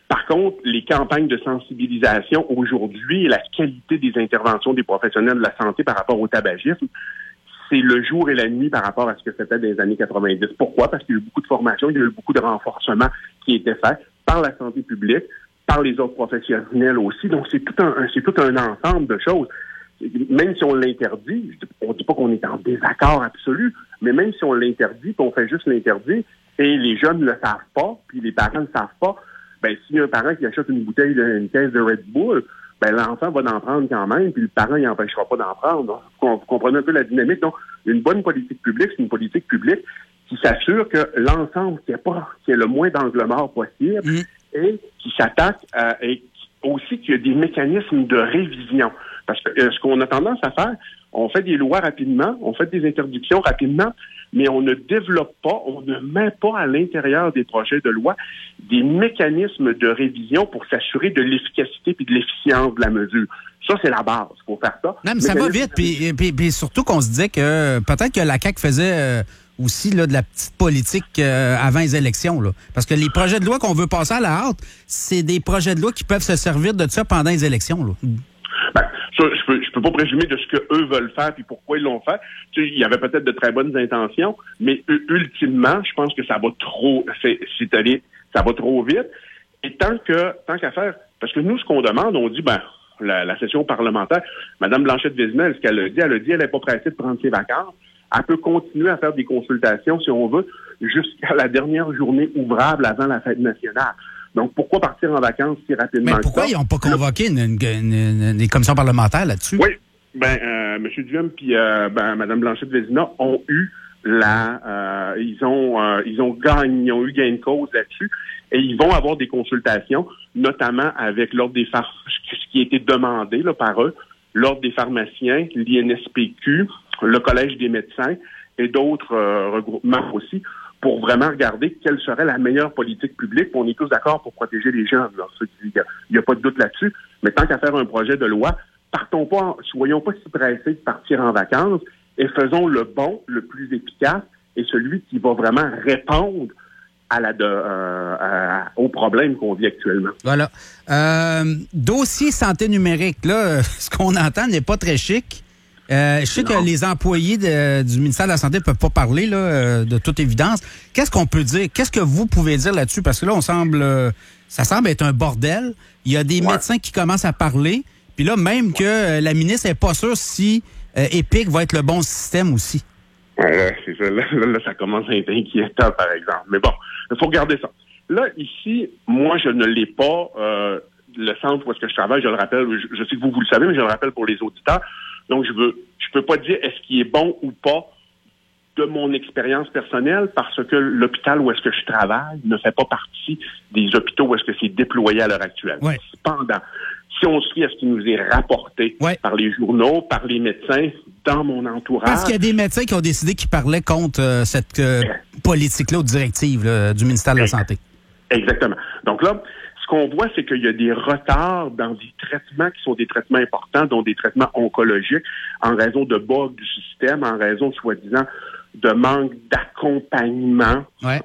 Par contre, les campagnes de sensibilisation aujourd'hui et la qualité des interventions des professionnels de la santé par rapport au tabagisme, c'est le jour et la nuit par rapport à ce que c'était dans les années 90. Pourquoi? Parce qu'il y a eu beaucoup de formations, il y a eu beaucoup de renforcements qui étaient faits par la santé publique, par les autres professionnels aussi. Donc, c'est tout un ensemble de choses. Même si on l'interdit, on ne dit pas qu'on est en désaccord absolu, mais même si on l'interdit, qu'on fait juste l'interdire, et les jeunes ne le savent pas, puis les parents ne le savent pas, ben s'il y a un parent qui achète une caisse de Red Bull, ben l'enfant va en prendre quand même, puis le parent il n'empêchera pas d'en prendre. Donc, vous comprenez un peu la dynamique. Donc, une bonne politique publique, c'est une politique publique qui s'assure que l'ensemble, qu'il y ait le moins d'angle mort possible, et qui s'attaque et aussi qu'il y a des mécanismes de révision. Parce que ce qu'on a tendance à faire, on fait des lois rapidement, on fait des interdictions rapidement, mais on ne développe pas, on ne met pas à l'intérieur des projets de loi des mécanismes de révision pour s'assurer de l'efficacité et de l'efficience de la mesure. Ça, c'est la base. Il faut faire ça. Non, mais ça va vite. Puis surtout qu'on se disait que peut-être que la CAQ faisait aussi là, de la petite politique avant les élections. Là. Parce que les projets de loi qu'on veut passer à la hâte, c'est des projets de loi qui peuvent se servir de ça pendant les élections. Là. Ben, ça, je peux pas présumer de ce que eux veulent faire puis pourquoi ils l'ont fait. Tu sais, il y avait peut-être de très bonnes intentions, mais ultimement, je pense que ça va trop ça va trop vite. Et tant qu'à faire, parce que nous, ce qu'on demande, on dit, la session parlementaire, Mme Blanchette-Vézina, ce qu'elle a dit, elle n'est pas pressée de prendre ses vacances. Elle peut continuer à faire des consultations, si on veut, jusqu'à la dernière journée ouvrable avant la fête nationale. Donc, pourquoi partir en vacances si rapidement? Mais pourquoi ils n'ont pas convoqué des commissions parlementaires là-dessus? Oui. M. Duhem puis Mme Blanchette-Vézina ont eu ils ont eu gain de cause là-dessus et ils vont avoir des consultations, notamment avec l'ordre des ce qui a été demandé là, par eux, l'ordre des pharmaciens, l'INSPQ, le Collège des médecins et d'autres regroupements aussi, pour vraiment regarder quelle serait la meilleure politique publique. On est tous d'accord pour protéger les jeunes. Il n'y a pas de doute là-dessus. Mais tant qu'à faire un projet de loi, soyons pas si pressés de partir en vacances et faisons le bon, le plus efficace et celui qui va vraiment répondre aux problèmes qu'on vit actuellement. Voilà. Dossier santé numérique, là, ce qu'on entend n'est pas très chic. Je sais que les employés du ministère de la Santé ne peuvent pas parler là, de toute évidence. Qu'est-ce qu'on peut dire? Qu'est-ce que vous pouvez dire là-dessus? Parce que là, ça semble être un bordel. Il y a des médecins qui commencent à parler. Puis là, même que la ministre n'est pas sûre si EPIC va être le bon système aussi. C'est ça. Là, ça commence à être inquiétant, par exemple. Mais bon, il faut regarder ça. Là, ici, moi, je ne l'ai pas. Le centre où est-ce que je travaille, je le rappelle, je sais que vous le savez, mais je le rappelle pour les auditeurs. Donc, je peux pas dire est-ce qu'il est bon ou pas de mon expérience personnelle parce que l'hôpital où est-ce que je travaille ne fait pas partie des hôpitaux où est-ce que c'est déployé à l'heure actuelle. Ouais. Cependant, si on se fie à ce qui nous est rapporté par les journaux, par les médecins, dans mon entourage... Parce qu'il y a des médecins qui ont décidé qu'ils parlaient contre cette politique-là ou directive là, du ministère de la Santé. Exactement. Donc là, ce qu'on voit, c'est qu'il y a des retards dans des traitements qui sont des traitements importants, dont des traitements oncologiques, en raison de bugs du système, en raison, soi-disant, de manque d'accompagnement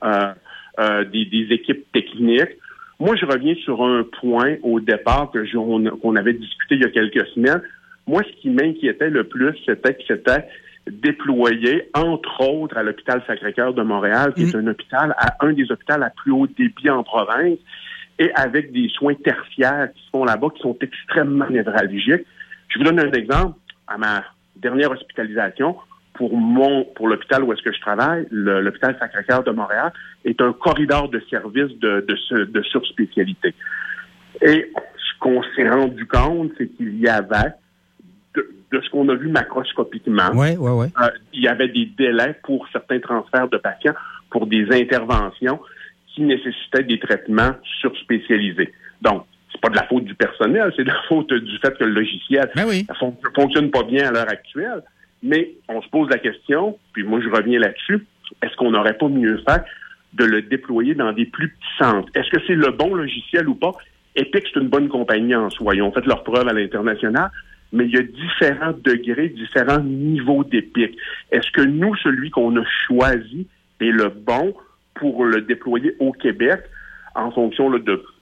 des équipes techniques. Moi, je reviens sur un point au départ qu'on avait discuté il y a quelques semaines. Moi, ce qui m'inquiétait le plus, c'était que c'était déployé, entre autres, à l'hôpital Sacré-Cœur de Montréal, qui est un des hôpitaux à plus haut débit en province, et avec des soins tertiaires qui se font là-bas, qui sont extrêmement névralgiques. Je vous donne un exemple. À ma dernière hospitalisation, pour l'hôpital où est-ce que je travaille, l'hôpital Sacré-Cœur de Montréal est un corridor de services de surspécialité. Et ce qu'on s'est rendu compte, c'est qu'il y avait, de ce qu'on a vu macroscopiquement, il y avait des délais pour certains transferts de patients pour des interventions qui nécessitaient des traitements surspécialisés. Donc, c'est pas de la faute du personnel, c'est de la faute du fait que le logiciel ne fonctionne pas bien à l'heure actuelle. Mais on se pose la question, puis moi je reviens là-dessus, est-ce qu'on n'aurait pas mieux fait de le déployer dans des plus petits centres? Est-ce que c'est le bon logiciel ou pas? EPIC, c'est une bonne compagnie en soi. Ils ont fait leur preuve à l'international, mais il y a différents degrés, différents niveaux d'EPIC. Est-ce que nous, celui qu'on a choisi, est le bon pour le déployer au Québec en fonction là, de